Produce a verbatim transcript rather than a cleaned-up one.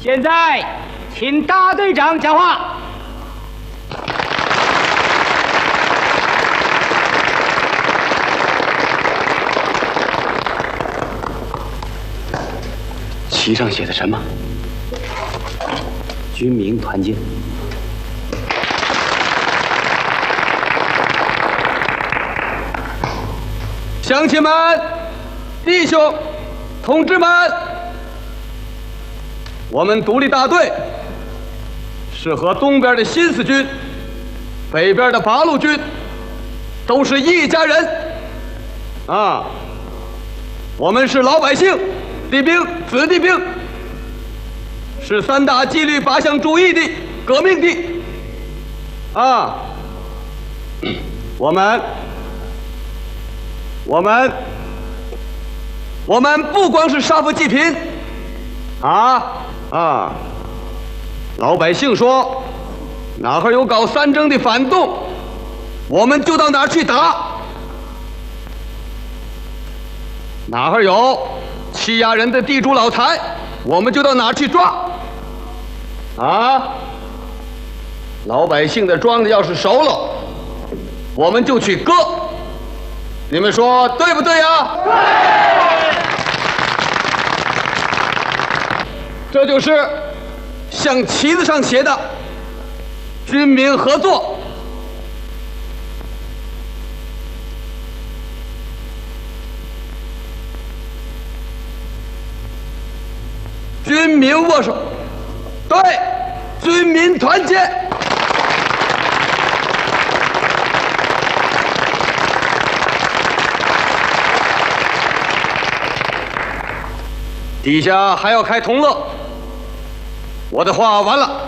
现在，请大队长讲话。 旗上写的什么？军民团结。乡亲们、弟兄、同志们，我们独立大队是和东边的新四军、北边的八路军都是一家人啊！我们是老百姓的兵、子弟兵，是三大纪律八项注意的革命的啊！我们。我们，我们不光是杀富济贫，啊啊！老百姓说哪儿有搞三征的反动，我们就到哪儿去打；哪儿有欺压人的地主老财，我们就到哪儿去抓。啊！老百姓的庄子要是熟了，我们就去割。你们说对不对呀？对。这就是像旗子上写的“军民合作”。军民握手，对，军民团结。底下还要开同乐，我的话完了。